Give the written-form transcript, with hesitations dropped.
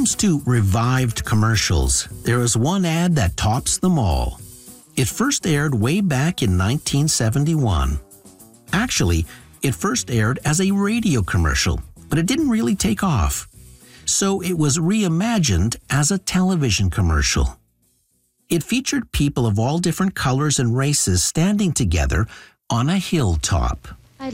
comes to revived commercials, there is one ad that tops them all. It first aired way back in 1971. Actually, it first aired as a radio commercial, but it didn't really take off. So it was reimagined as a television commercial. It featured people of all different colors and races standing together on a hilltop.